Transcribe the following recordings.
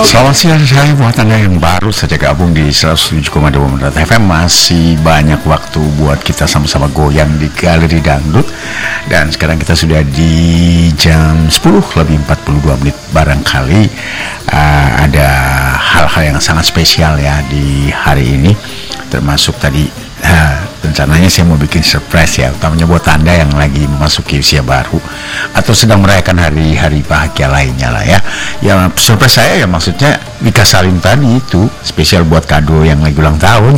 Selamat siang saya buat Anda yang baru saja gabung di 107,2 Menara FM. Masih banyak waktu buat kita sama-sama goyang di Galeri Dangdut. Dan sekarang kita sudah di jam 10 lebih 42 menit. Barangkali ada hal-hal yang sangat spesial ya di hari ini. Termasuk tadi rencananya saya mau bikin surprise ya, utamanya buat Anda yang lagi memasuki usia baru atau sedang merayakan hari-hari bahagia lainnya lah ya. Yang surprise saya ya maksudnya nikah salim tadi itu spesial buat kado yang lagi ulang tahun.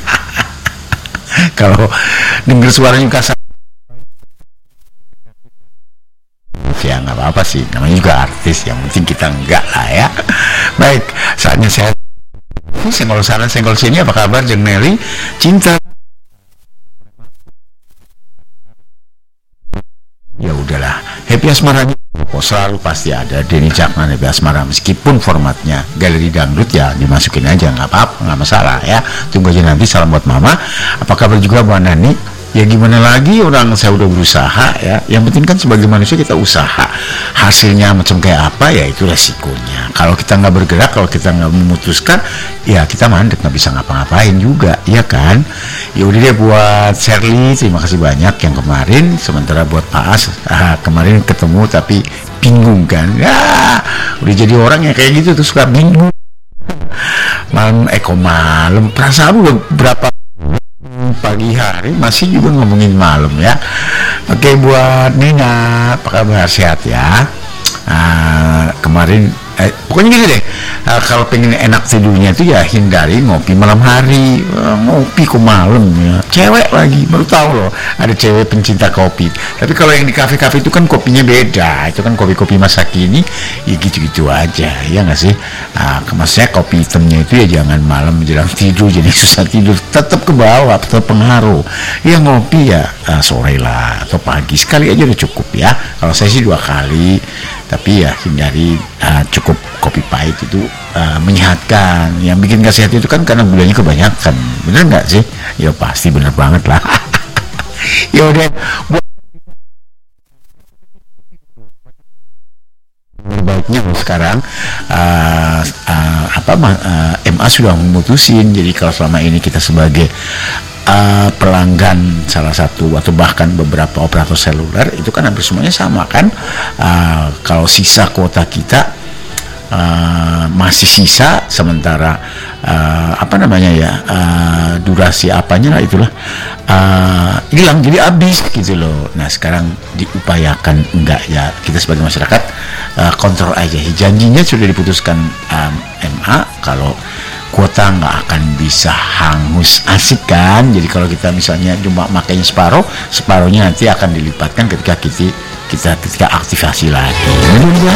Kalau denger suara nikah salim ya nggak apa-apa sih, namanya juga artis, yang penting kita enggak lah ya. Baik, saatnya saya senggol sana senggol sini. Apa kabar Jeng Nelly? Cinta ya udahlah, happy asmaranya selalu pasti ada. Denny Caknan happy asmara, meskipun formatnya Galeri Dangdut ya dimasukin aja, nggak apa-apa, nggak masalah ya. Tunggu aja nanti. Salam buat mama. Apa kabar juga Bu Nani? Ya gimana lagi, orang saya udah berusaha ya. Yang penting kan sebagai manusia kita usaha. Hasilnya macam kayak apa ya itu resikonya. Kalau kita nggak bergerak, kalau kita nggak memutuskan, ya kita mandek, nggak bisa ngapa-ngapain juga, ya kan? Ya udah deh buat Shirley, terima kasih banyak yang kemarin. Sementara buat Pak As, kemarin ketemu tapi bingung kan? Ya udah jadi orang yang kayak gitu tuh suka bingung. Malam perasaan berapa pagi hari masih juga ngomongin malam ya. Oke, buat Nina, apa kabar, sehat ya? Kemarin pokoknya gini deh, kalau pengen enak tidurnya itu ya hindari ngopi malam hari. Ngopi kok malam ya, cewek lagi, baru tahu loh ada cewek pencinta kopi. Tapi kalau yang di kafe-kafe itu kan kopinya beda, itu kan kopi-kopi masa kini ya gitu-gitu aja, ya nggak sih? Maksudnya kopi hitamnya itu ya jangan malam menjelang tidur jadi susah tidur, tetap ke bawah, tetap pengaruh. Ya ngopi ya sore lah atau pagi, sekali aja udah cukup ya. Kalau saya sih 2 kali, tapi ya hindari cukup kopi pahit itu menyehatkan. Yang bikin gak sehat itu kan karena gulanya kebanyakan, bener nggak sih? Ya pasti bener banget lah. Ya udah, baiknya sekarang MA sudah memutusin. Jadi kalau selama ini kita sebagai pelanggan salah satu atau bahkan beberapa operator seluler itu kan hampir semuanya sama kan. Kalau sisa kuota kita masih sisa, sementara durasi apanya lah itulah hilang, jadi habis gitu loh. Nah sekarang diupayakan enggak ya, kita sebagai masyarakat kontrol aja. Janjinya sudah diputuskan MA kalau kuota nggak akan bisa hangus, asik kan? Jadi kalau kita misalnya cuma makainya separuhnya nanti akan dilipatkan ketika aktivasi lagi.